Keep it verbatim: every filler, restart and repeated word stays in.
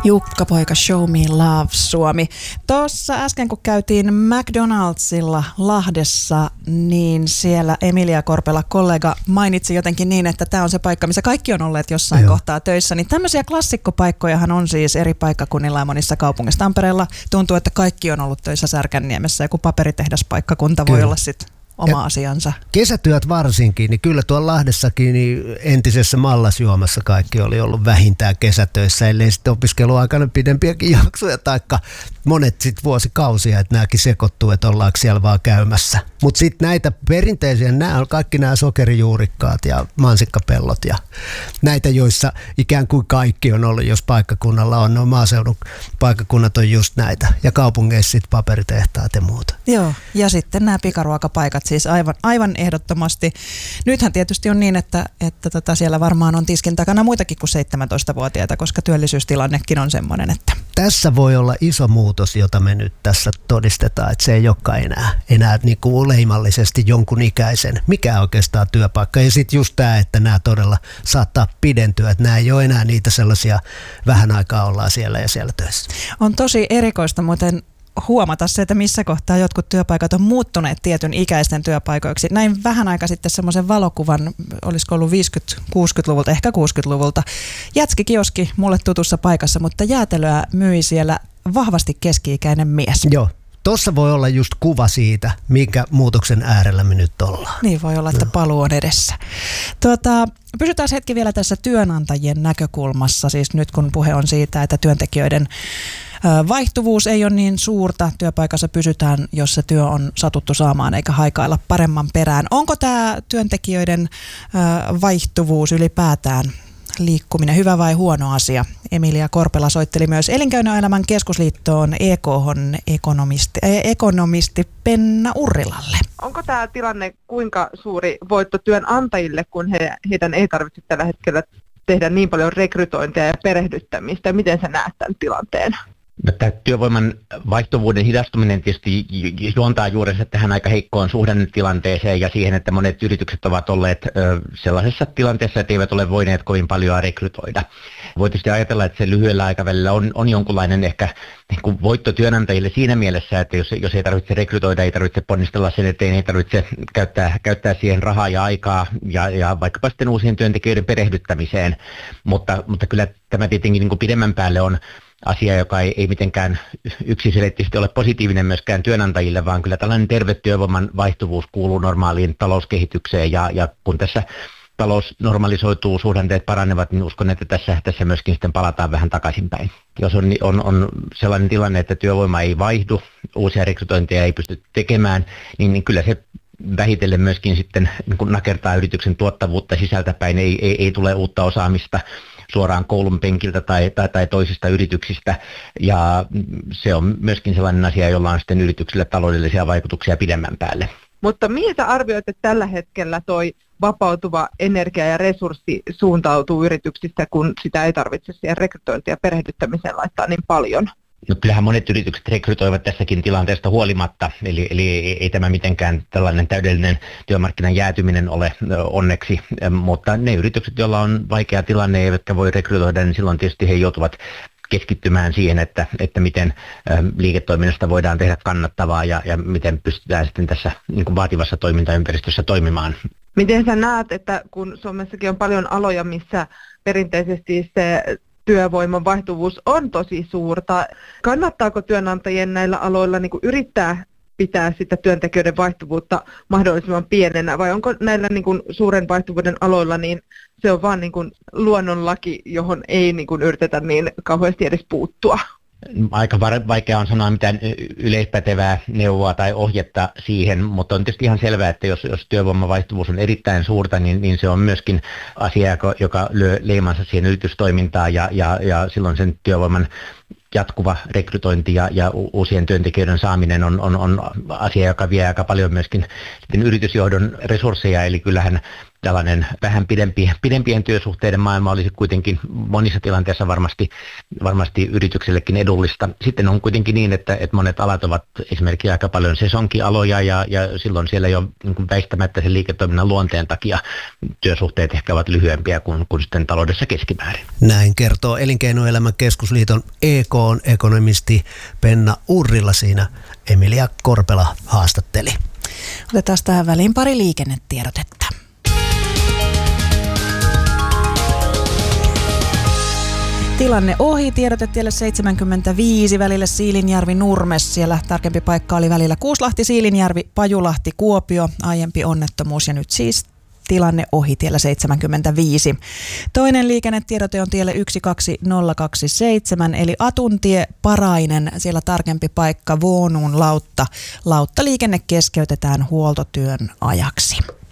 Jukka-poika, Show Me Love Suomi. Tuossa äsken kun käytiin McDonaldsilla Lahdessa, niin siellä Emilia Korpela, kollega, mainitsi jotenkin niin, että tämä on se paikka, missä kaikki on olleet jossain Joo. kohtaa töissä. Niin tämmöisiä klassikkopaikkojahan on siis eri paikkakunnilla ja monissa kaupungissa. Tampereella tuntuu, että kaikki on ollut töissä Särkänniemessä. Joku paperitehdas-paikkakunta voi Kyllä. olla sitten oma ja asiansa. Kesätyöt varsinkin, niin kyllä tuolla Lahdessakin niin entisessä Mallasjuomassa kaikki oli ollut vähintään kesätöissä, ellei sitten opiskeluaikana pidempiäkin jaksoja, taikka monet sitten vuosikausia, että nämäkin sekoittuu, että ollaanko siellä vaan käymässä. Mutta sitten näitä perinteisiä, nämä on kaikki nämä sokerijuurikkaat ja mansikkapellot ja näitä, joissa ikään kuin kaikki on ollut, jos paikkakunnalla on, no maaseudun paikkakunnat on just näitä ja kaupungeissa sitten paperitehtaat ja muuta. Joo, ja sitten nämä pikaruokapaikat siis aivan, aivan ehdottomasti. Nythän tietysti on niin, että, että tota siellä varmaan on tiskin takana muitakin kuin seitsemäntoistavuotiaita, koska työllisyystilannekin on semmoinen, että... Tässä voi olla iso muutos, jota me nyt tässä todistetaan, että se ei olekaan enää, enää niin kuin leimallisesti jonkun ikäisen, mikä oikeastaan työpaikka. Ja sitten just tämä, että nämä todella saattaa pidentyä, että nämä ei ole enää niitä sellaisia, vähän aikaa ollaan siellä ja siellä töissä. On tosi erikoista muuten huomata se, että missä kohtaa jotkut työpaikat on muuttuneet tietyn ikäisten työpaikoiksi. Näin vähän aika sitten semmoisen valokuvan, olisiko ollut viisikymmentä-kuusikymmentäluvulta, ehkä kuusikymmentäluvulta. Jätskikioski mulle tutussa paikassa, mutta jäätelöä myi siellä vahvasti keski-ikäinen mies. Joo. Tuossa voi olla just kuva siitä, minkä muutoksen äärellä me nyt ollaan. Niin voi olla, että paluu on edessä. Tuota, pysytään hetki vielä tässä työnantajien näkökulmassa, siis nyt kun puhe on siitä, että työntekijöiden vaihtuvuus ei ole niin suurta, työpaikassa pysytään, jos se työ on satuttu saamaan eikä haikailla paremman perään. Onko tämä työntekijöiden vaihtuvuus ylipäätään liikkuminen hyvä vai huono asia? Emilia Korpela soitteli myös Elinkeinoelämän keskusliittoon E K:hon ekonomisti, ekonomisti Penna Urrilalle. Onko tämä tilanne kuinka suuri voitto työnantajille, kun he, heidän ei tarvitse tällä hetkellä tehdä niin paljon rekrytointia ja perehdyttämistä? Miten sä näet tämän tilanteen? No, tämä työvoiman vaihtuvuuden hidastuminen tietysti juontaa juurensa tähän aika heikkoon suhdannetilanteeseen ja siihen, että monet yritykset ovat olleet ö, sellaisessa tilanteessa, että eivät ole voineet kovin paljon rekrytoida. Voi tietysti ajatella, että se lyhyellä aikavälillä on, on jonkunlainen ehkä niin kuin voitto työnantajille siinä mielessä, että jos, jos ei tarvitse rekrytoida, ei tarvitse ponnistella sen eteen, ei tarvitse käyttää, käyttää siihen rahaa ja aikaa ja, ja vaikkapa sitten uusien työntekijöiden perehdyttämiseen, mutta, mutta kyllä tämä tietenkin niin kuin pidemmän päälle on asia, joka ei, ei mitenkään yksiselitteisesti ole positiivinen myöskään työnantajille, vaan kyllä tällainen terve työvoiman vaihtuvuus kuuluu normaaliin talouskehitykseen ja, ja kun tässä talous normalisoituu, suhdanteet paranevat, niin uskon, että tässä, tässä myöskin sitten palataan vähän takaisinpäin. Jos on, on, on sellainen tilanne, että työvoima ei vaihdu, uusia rekrytointeja ei pysty tekemään, niin, niin kyllä se vähitellen myöskin sitten niin kun nakertaa yrityksen tuottavuutta sisältäpäin, ei, ei, ei tule uutta osaamista suoraan koulun penkiltä tai, tai, tai toisista yrityksistä, ja se on myöskin sellainen asia, jolla on sitten yrityksille taloudellisia vaikutuksia pidemmän päälle. Mutta mihin sä arvioit, että tällä hetkellä toi vapautuva energia ja resurssi suuntautuu yrityksistä, kun sitä ei tarvitse siihen rekrytointiin ja perehdyttämiseen laittaa niin paljon? No kyllähän monet yritykset rekrytoivat tässäkin tilanteesta huolimatta, eli, eli ei tämä mitenkään tällainen täydellinen työmarkkinan jäätyminen ole onneksi, mutta ne yritykset, joilla on vaikea tilanne eivätkä voi rekrytoida, niin silloin tietysti he joutuvat keskittymään siihen, että, että miten liiketoiminnasta voidaan tehdä kannattavaa ja, ja miten pystytään sitten tässä niin kuin vaativassa toimintaympäristössä toimimaan. Miten sä näet, että kun Suomessakin on paljon aloja, missä perinteisesti se työvoiman vaihtuvuus on tosi suurta. Kannattaako työnantajien näillä aloilla niin kuin yrittää pitää sitä työntekijöiden vaihtuvuutta mahdollisimman pienenä, vai onko näillä niin kuin suuren vaihtuvuuden aloilla niin se on vaan niin kuin luonnonlaki, johon ei niin kuin yritetä niin kauheasti edes puuttua? Aika vaikea on sanoa mitään yleispätevää neuvoa tai ohjetta siihen, mutta on tietysti ihan selvää, että jos, jos työvoimavaihtuvuus on erittäin suurta, niin, niin se on myöskin asia, joka, joka lyö leimansa siihen yritystoimintaan ja, ja, ja silloin sen työvoiman jatkuva rekrytointi ja, ja uusien työntekijöiden saaminen on, on, on asia, joka vie aika paljon myöskin yritysjohdon resursseja, eli kyllähän tällainen vähän pidempi, pidempien työsuhteiden maailma olisi kuitenkin monissa tilanteissa varmasti, varmasti yrityksellekin edullista. Sitten on kuitenkin niin, että, että monet alat ovat esimerkiksi aika paljon sesonkialoja ja, ja silloin siellä jo niin kuin väistämättä sen liiketoiminnan luonteen takia työsuhteet ehkä ovat lyhyempiä kuin, kuin sitten taloudessa keskimäärin. Näin kertoo Elinkeinoelämän keskusliiton E K-ekonomisti Penna Urrila, siinä Emilia Korpela haastatteli. Otetaan tähän väliin pari liikennetiedotetta. Tilanne ohi, tiedote tielle seitsemänkymmentäviisi välillä Siilinjärvi-Nurmes. Siellä tarkempi paikka oli välillä Kuuslahti-Siilinjärvi, Pajulahti-Kuopio, aiempi onnettomuus ja nyt siis tilanne ohi tiellä seitsemänkymmentäviisi. Toinen liikennetiedote on tielle yksi kaksi nolla kaksi seitsemän eli Atuntie Parainen. Siellä tarkempi paikka Vuonuun lautta. Lauttaliikenne keskeytetään huoltotyön ajaksi.